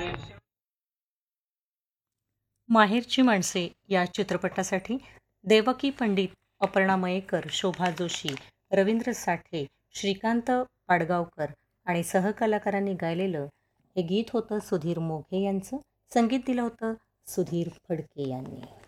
माहेरची माणसे या चित्रपटासाठी देवकी पंडित, अपर्णा मयेकर, शोभा जोशी, रवींद्र साठे, श्रीकांत पाडगावकर आणि सहकलाकारांनी गायलेलं हे गीत होतं सुधीर मोघे यांचं. संगीत दिलं होतं सुधीर फडके यांनी.